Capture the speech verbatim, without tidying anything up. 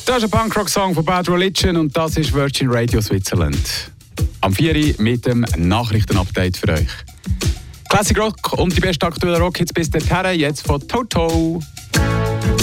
Das ist ein Punkrock-Song von Bad Religion und das ist Virgin Radio Switzerland. Am vier Uhr mit dem Nachrichtenupdate für euch. Classic Rock und die besten aktuellen Rockhits bis dahin, jetzt von Toto.